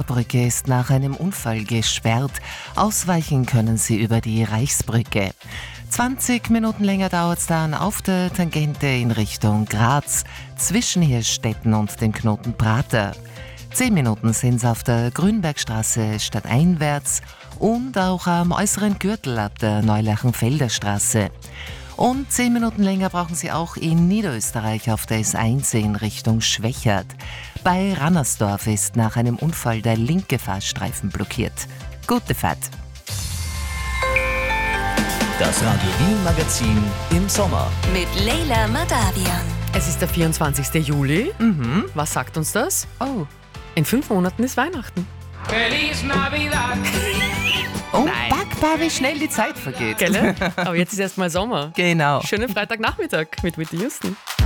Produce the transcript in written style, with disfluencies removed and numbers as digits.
Reichsbrücke ist nach einem Unfall gesperrt. Ausweichen können Sie über die Reichsbrücke. 20 Minuten länger dauert es dann auf der Tangente in Richtung Graz, zwischen Hirschstetten und dem Knoten Prater. 10 Minuten sind es auf der Grünbergstraße stadteinwärts und auch am äußeren Gürtel ab der Neulachenfelder Straße. Und 10 Minuten länger brauchen Sie auch in Niederösterreich auf der S1 in Richtung Schwächert. Bei Rannersdorf ist nach einem Unfall der linke Fahrstreifen blockiert. Gute Fahrt! Das Radio Wien Magazin im Sommer. Mit Leila Madavian. Es ist der 24. Juli. Was sagt uns das? Oh, In 5 Monaten ist Weihnachten. Feliz Navidad. Unpackbar, wie schnell die Zeit vergeht. Gell? Aber jetzt ist erstmal Sommer. Genau. Schönen Freitagnachmittag mit Whitney Houston.